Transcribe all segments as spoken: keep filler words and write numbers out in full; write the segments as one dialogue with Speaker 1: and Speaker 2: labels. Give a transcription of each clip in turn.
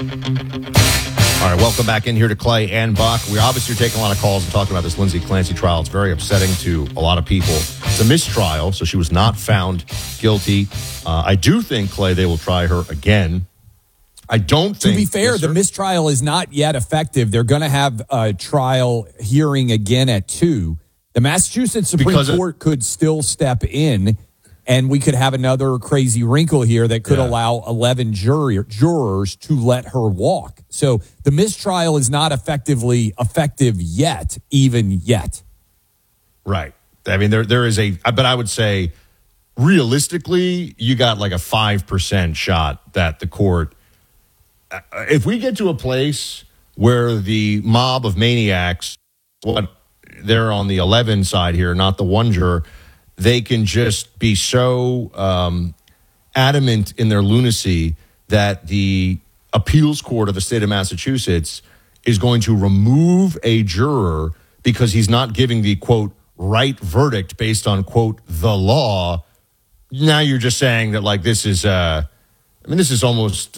Speaker 1: All right, welcome back in here to Clay and Buck. We obviously are taking a lot of calls and talking about this Lindsay Clancy trial. It's very upsetting to a lot of people. It's a mistrial, so she was not found guilty. Uh, I do think, Clay, they will try her again. I don't think...
Speaker 2: To be fair,
Speaker 1: yes,
Speaker 2: the mistrial is not yet effective. They're going to have a trial hearing again at two. The Massachusetts Supreme
Speaker 1: Because
Speaker 2: Court
Speaker 1: it,
Speaker 2: could still step in, and we could have another crazy wrinkle here that could
Speaker 1: yeah.
Speaker 2: allow eleven jury, jurors to let her walk. So the mistrial is not effectively effective yet, even yet.
Speaker 1: Right. I mean, there there is a... But I would say, realistically, you got like a five percent shot that the court... If we get to a place where the mob of maniacs, what they're on the eleven side here, not the one juror, they can just be so um, adamant in their lunacy that the appeals court of the state of Massachusetts is going to remove a juror because he's not giving the, quote, right verdict based on, quote, the law. Now you're just saying that, like, this is... Uh, I mean, this is almost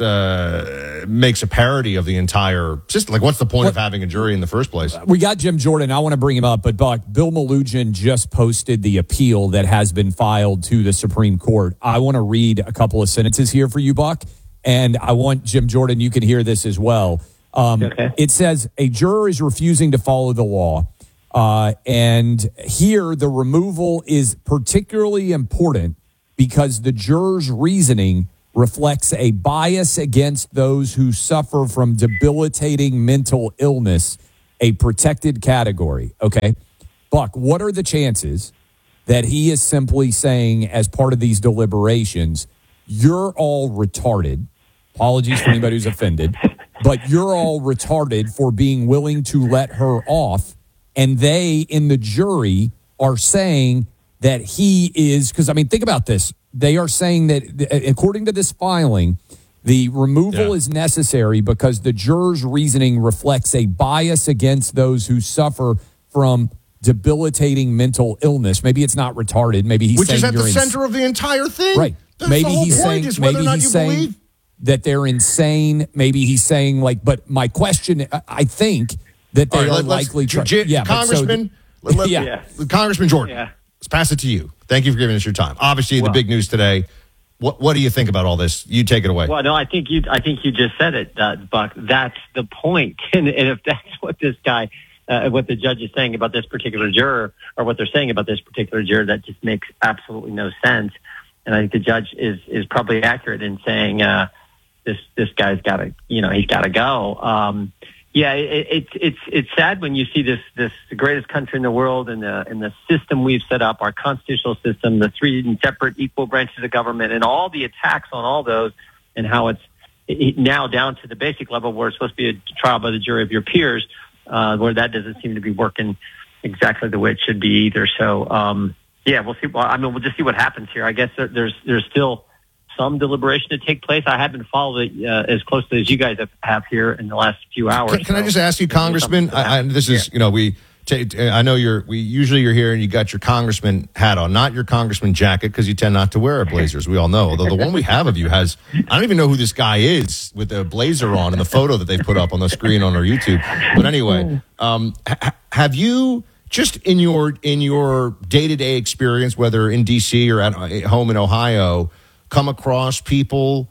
Speaker 1: uh, makes a parody of the entire system. Like, what's the point what, of having a jury in the first place?
Speaker 2: We got Jim Jordan. I want to bring him up, but Buck, Bill Malugin just posted the appeal that has been filed to the Supreme Court. I want to read a couple of sentences here for you, Buck, and I want Jim Jordan, you can hear this as well. Um, okay. It says, a juror is refusing to follow the law, uh, and here the removal is particularly important because the juror's reasoning reflects a bias against those who suffer from debilitating mental illness, a protected category. Okay. Buck, what are the chances that he is simply saying as part of these deliberations, you're all retarded? Apologies for anybody who's offended, but you're all retarded for being willing to let her off. And they in the jury are saying that he is, because I mean, think about this. They are saying that, according to this filing, the removal yeah. is necessary because the juror's reasoning reflects a bias against those who suffer from debilitating mental illness. Maybe it's not retarded. Maybe he's
Speaker 1: Which
Speaker 2: saying
Speaker 1: is at the
Speaker 2: ins-
Speaker 1: center of the entire thing.
Speaker 2: Right.
Speaker 1: That's
Speaker 2: maybe
Speaker 1: the whole
Speaker 2: he's
Speaker 1: point
Speaker 2: saying,
Speaker 1: is whether
Speaker 2: maybe
Speaker 1: or not
Speaker 2: he's
Speaker 1: you
Speaker 2: saying
Speaker 1: believe.
Speaker 2: that they're insane. Maybe he's saying, like, but my question, I think that they
Speaker 1: right,
Speaker 2: are
Speaker 1: let,
Speaker 2: likely...
Speaker 1: Tra-
Speaker 2: J- yeah,
Speaker 1: Congressman,
Speaker 2: so, let,
Speaker 1: let,
Speaker 2: yeah.
Speaker 1: yeah. Congressman Jordan,
Speaker 3: yeah.
Speaker 1: let's pass it to you. Thank you for giving us your time. Obviously, well, the big news today. What What do you think about all this? You take it away.
Speaker 3: Well, no, I think you. I think you just said it, uh, Buck. That's the point. And, and if that's what this guy, uh, what the judge is saying about this particular juror, or what they're saying about this particular juror, that just makes absolutely no sense. And I think the judge is is probably accurate in saying uh, this this guy's got to, you know, he's got to go. Um, yeah, it, it's it's it's sad when you see this this the greatest country in the world and the and the system we've set up, our constitutional system, the three separate equal branches of government, and all the attacks on all those, and how it's it, now down to the basic level where it's supposed to be a trial by the jury of your peers, uh, where that doesn't seem to be working exactly the way it should be either. So um, yeah, we'll see. Well, I mean, we'll just see what happens here. I guess there, there's there's still some deliberation to take place. I haven't followed it uh, as closely as you guys have, have here in the last few hours.
Speaker 1: Can, can
Speaker 3: so
Speaker 1: I just ask you, Congressman? I, I, this is, yeah. you know, we. T- I know you're. We usually you're here and you got your congressman hat on, not your congressman jacket, because you tend not to wear blazers. We all know. Although the one we have of you has, I don't even know who this guy is with the blazer on and the photo that they put up on the screen on our YouTube. But anyway, um, ha- have you just in your in your day to day experience, whether in D C or at home in Ohio, come across people,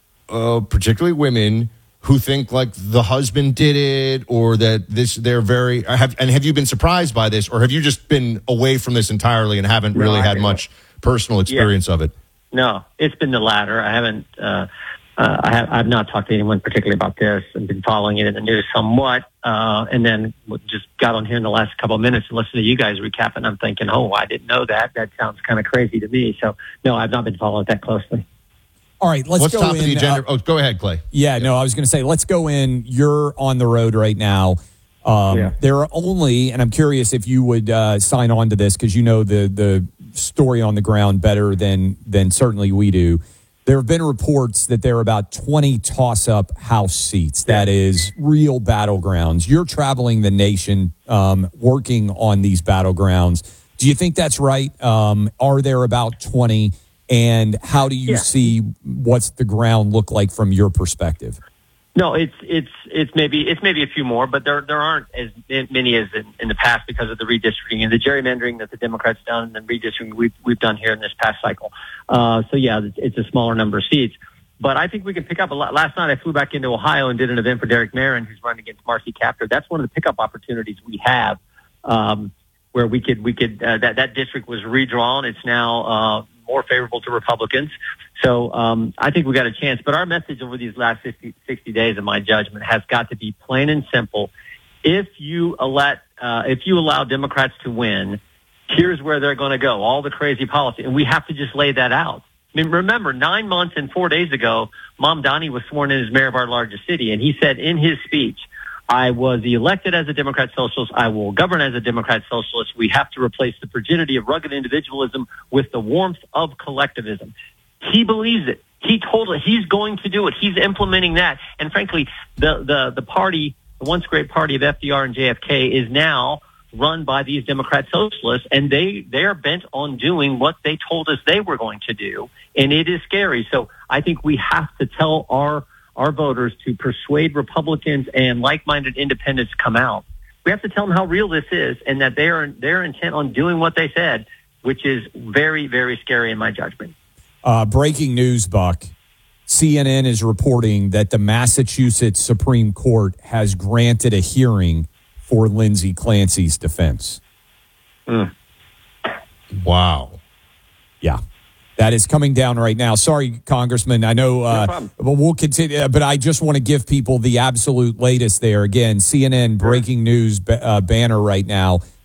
Speaker 1: uh, particularly women, who think like the husband did it, or that this they're very have and have you been surprised by this, or have you just been away from this entirely and haven't
Speaker 3: no,
Speaker 1: really
Speaker 3: I
Speaker 1: had much personal experience
Speaker 3: yeah.
Speaker 1: of it?
Speaker 3: No, it's been the latter. I haven't. Uh, uh, I have. I've not talked to anyone particularly about this. I've been following it in the news somewhat, uh, and then just got on here in the last couple of minutes and listened to you guys recap, and I'm thinking, oh, I didn't know that. That sounds kind of crazy to me. So no, I've not been following it that closely.
Speaker 2: All right, let's
Speaker 1: What's
Speaker 2: go
Speaker 1: top
Speaker 2: in.
Speaker 1: Of the agenda?
Speaker 2: Uh,
Speaker 1: oh, go ahead, Clay.
Speaker 2: Yeah, no, I was going to say, let's go in. You're on the road right now. Um, yeah. There are only, and I'm curious if you would uh, sign on to this because you know the the story on the ground better than than certainly we do. There have been reports that there are about twenty toss-up House seats. That is real battlegrounds. You're traveling the nation, um, working on these battlegrounds. Do you think that's right? Um, are there about twenty? And how do you yeah. see what's the ground look like from your perspective?
Speaker 3: No, it's it's it's maybe it's maybe a few more, but there there aren't as many as in, in the past because of the redistricting and the gerrymandering that the Democrats done and the redistricting we've we've done here in this past cycle. Uh, so yeah, it's a smaller number of seats, but I think we can pick up a lot. Last night I flew back into Ohio and did an event for Derek Marin, who's running against Marcy Kaptur. That's one of the pickup opportunities we have, um, where we could we could uh, that that district was redrawn. It's now uh, more favorable to Republicans. So um, I think we got a chance. But our message over these last sixty, sixty days, in my judgment, has got to be plain and simple. If you let, uh, if you allow Democrats to win, here's where they're going to go. All the crazy policy, and we have to just lay that out. I mean, remember, nine months and four days ago, Mamdani was sworn in as mayor of our largest city, and he said in his speech, "I was elected as a Democrat socialist. I will govern as a Democrat socialist. We have to replace the frigidity of rugged individualism with the warmth of collectivism." He believes it. He told it. He's going to do it. He's implementing that. And frankly, the, the, the party, the once great party of F D R and J F K, is now run by these Democrat socialists, and they, they are bent on doing what they told us they were going to do. And it is scary. So I think we have to tell our, our voters to persuade Republicans and like-minded independents to come out. We have to tell them how real this is and that they are, they're intent on doing what they said, which is very, very scary in my judgment.
Speaker 2: Uh, breaking news, Buck. C N N is reporting that the Massachusetts Supreme Court has granted a hearing for Lindsay Clancy's defense.
Speaker 3: Mm.
Speaker 1: Wow.
Speaker 2: Yeah. That is coming down right now. Sorry, Congressman. I know, uh,
Speaker 3: no
Speaker 2: but we'll continue. But I just want to give people the absolute latest there. Again, C N N breaking news uh, banner right now.